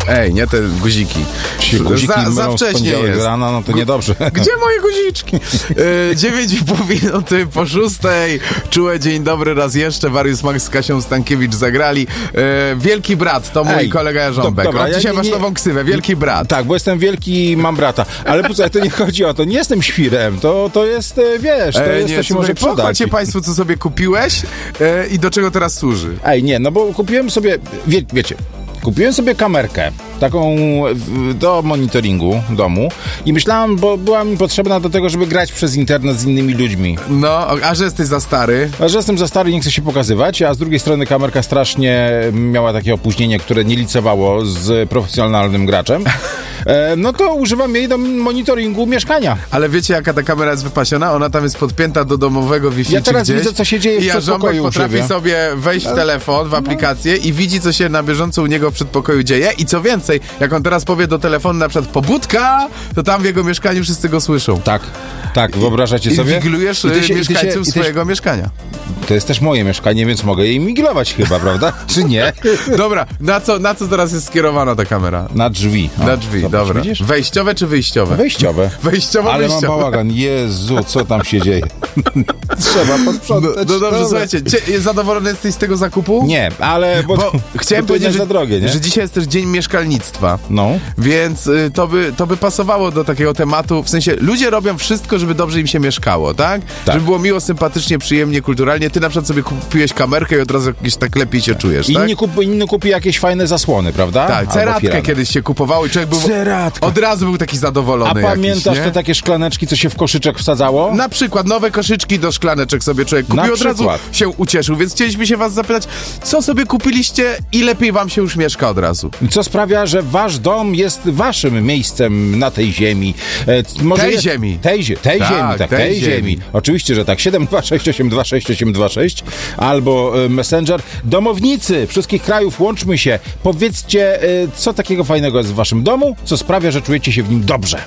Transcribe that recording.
Ej, nie te guziki. Guziki za wcześnie jest. Rano, no to niedobrze. Gdzie moje guziczki? 9,5 minuty po 6. Czułe dzień dobry raz jeszcze. Warius Max z Kasią Stankiewicz zagrali. Wielki brat, to mój kolega Jarząbek. Dobra, dzisiaj masz nową ksywę, Wielki Brat. Tak, bo jestem wielki i mam brata. Ale to nie chodzi o to. Nie jestem świrem. To jest, wiesz, to się może przydać. Pochwalcie państwu, co sobie kupiłeś i do czego teraz służy. Ej, nie, no bo kupiłem sobie, wiecie, kupiłem sobie kamerkę, taką do monitoringu domu i myślałem, bo była mi potrzebna do tego, żeby grać przez internet z innymi ludźmi. No, a że jesteś za stary? A że jestem za stary, nie chcę się pokazywać, a z drugiej strony kamerka strasznie miała takie opóźnienie, które nie licowało z profesjonalnym graczem. No to używam jej do monitoringu mieszkania. Ale wiecie, jaka ta kamera jest wypasiona? Ona tam jest podpięta do domowego Wi-Fi. Ja teraz gdzieś, widzę, co się dzieje w przedpokoju potrafi sobie wejść w telefon, w aplikację i widzi, co się na bieżąco u niego w przedpokoju dzieje. I co więcej, jak on teraz powie do telefonu na przykład pobudka, to tam w jego mieszkaniu wszyscy go słyszą. Tak, wyobrażacie sobie? Inwigilujesz mieszkańców swojego mieszkania. To jest też moje mieszkanie, więc mogę jej inwigilować chyba, prawda? Czy nie? Dobra, na co teraz jest skierowana ta kamera? Na drzwi. Na drzwi, dobra. Widzisz? Wejściowe czy wyjściowe? Wejściowe. Ale mam bałagan. Jezu, co tam się dzieje? Trzeba posprzątać. No dobrze, słuchajcie, zadowolony jesteś z tego zakupu? Nie, ale... Bo chciałem powiedzieć, za drogie, nie? że dzisiaj jest też dzień mieszkalnictwa. No. Więc to by pasowało do takiego tematu. W sensie, ludzie robią wszystko, żeby dobrze im się mieszkało, tak? Żeby było miło, sympatycznie, przyjemnie, kulturalnie. Ty na przykład sobie kupiłeś kamerkę i od razu jakieś tak lepiej się czujesz, tak? Inny kupi jakieś fajne zasłony, prawda? Tak, ceratkę kiedyś się kupowało i człowiek był... Ceratka. Od razu był taki zadowolony. A pamiętasz te takie szklaneczki, co się w koszyczek wsadzało? Na przykład nowe koszyczki do szklaneczek sobie człowiek kupił, od razu się ucieszył, więc chcieliśmy się was zapytać, co sobie kupiliście i lepiej wam się już mieszka od razu. Co sprawia, że wasz dom jest waszym miejscem na tej ziemi. Tej ziemi. Oczywiście, że tak. 726826826 albo Messenger. Domownicy wszystkich krajów, łączmy się. Powiedzcie, co takiego fajnego jest w waszym domu, co sprawia, że czujecie się w nim dobrze.